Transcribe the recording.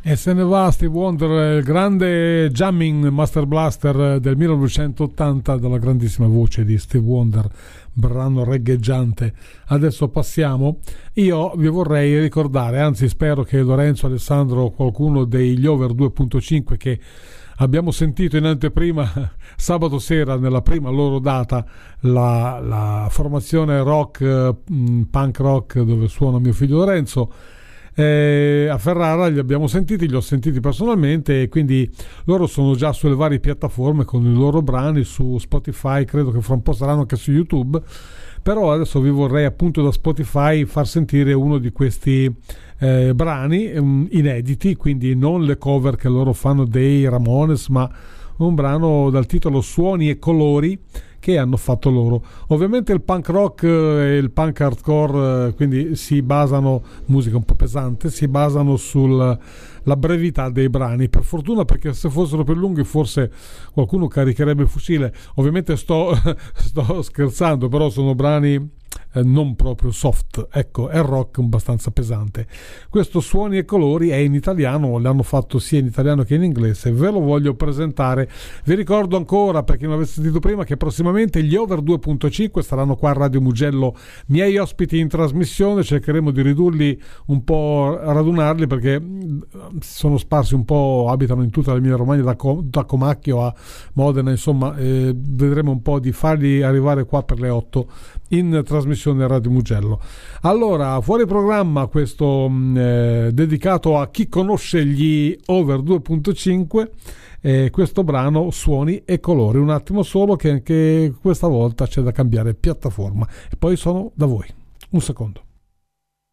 E se ne va Steve Wonder, il grande Jamming Master Blaster del 1980, dalla grandissima voce di Steve Wonder, brano regheggiante. Adesso passiamo. Io vi vorrei ricordare, anzi spero che Lorenzo, Alessandro, qualcuno degli Over 2.5 che abbiamo sentito in anteprima sabato sera nella prima loro data, la formazione rock, punk rock, dove suona mio figlio Lorenzo, a Ferrara li abbiamo sentiti, li ho sentiti personalmente, e quindi loro sono già sulle varie piattaforme con i loro brani, su Spotify, credo che fra un po' saranno anche su YouTube, però adesso vi vorrei appunto da Spotify far sentire uno di questi brani inediti, quindi non le cover che loro fanno dei Ramones, ma un brano dal titolo Suoni e Colori che hanno fatto loro. Ovviamente il punk rock e il punk hardcore, quindi si basano, musica un po' pesante, si basano sulla brevità dei brani, per fortuna, perché se fossero più lunghi forse qualcuno caricherebbe il fucile. Ovviamente sto scherzando, però sono brani non proprio soft, ecco, è rock abbastanza pesante. Questo Suoni e Colori è in italiano, l'hanno fatto sia in italiano che in inglese, ve lo voglio presentare. Vi ricordo ancora, per chi non avesse sentito prima, che prossimamente gli Over 2.5 saranno qua a Radio Mugello, miei ospiti in trasmissione. Cercheremo di ridurli un po', radunarli, perché sono sparsi un po', abitano in tutta l'Emilia Romagna, da Comacchio a Modena, insomma, vedremo un po' di farli arrivare qua per le 8 in trasmissione Radio Mugello. Allora, fuori programma, questo dedicato a chi conosce gli Over 2.5, questo brano Suoni e Colori. Un attimo solo, che anche questa volta c'è da cambiare piattaforma e poi sono da voi. Un secondo.